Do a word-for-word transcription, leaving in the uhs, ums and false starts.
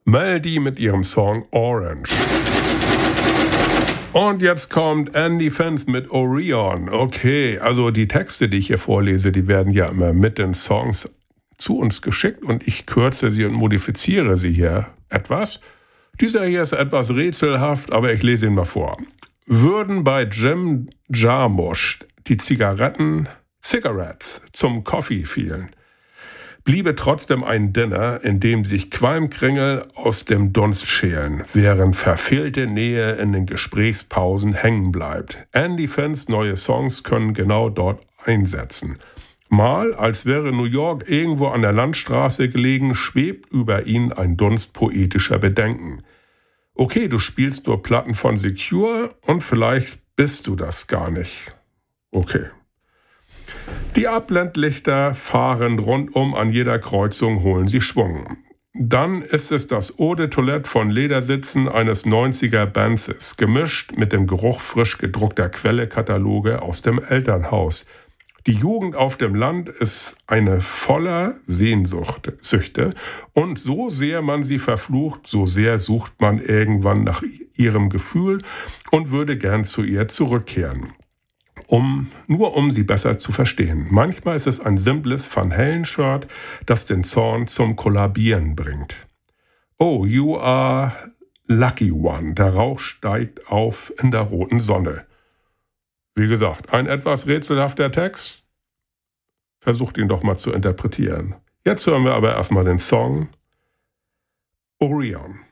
Mel D mit ihrem Song Orange. Und jetzt kommt Andy Fence mit Orion. Okay, also die Texte, die ich hier vorlese, die werden ja immer mit den Songs zu uns geschickt und ich kürze sie und modifiziere sie hier etwas. Dieser hier ist etwas rätselhaft, aber ich lese ihn mal vor. Würden bei Jim Jarmusch die Zigaretten, Cigarettes zum Coffee fehlen, bliebe trotzdem ein Dinner, in dem sich Qualmkringel aus dem Dunst schälen, während verfehlte Nähe in den Gesprächspausen hängen bleibt. Andy Fence neue Songs können genau dort einsetzen. Mal, als wäre New York irgendwo an der Landstraße gelegen, schwebt über ihn ein Dunst poetischer Bedenken. Okay, du spielst nur Platten von Secure und vielleicht bist du das gar nicht. Okay. Die Abblendlichter fahren rundum an jeder Kreuzung, holen sie Schwung. Dann ist es das Eau de Toilette von Ledersitzen eines neunziger-Benzes, gemischt mit dem Geruch frisch gedruckter Quelle-Kataloge aus dem Elternhaus. Die Jugend auf dem Land ist eine voller Sehnsucht, Süchte, und so sehr man sie verflucht, so sehr sucht man irgendwann nach ihrem Gefühl und würde gern zu ihr zurückkehren. Um, nur um sie besser zu verstehen. Manchmal ist es ein simples Van Halen-Shirt, das den Zorn zum Kollabieren bringt. Oh, you are lucky one. Der Rauch steigt auf in der roten Sonne. Wie gesagt, ein etwas rätselhafter Text. Versucht ihn doch mal zu interpretieren. Jetzt hören wir aber erstmal den Song Orion.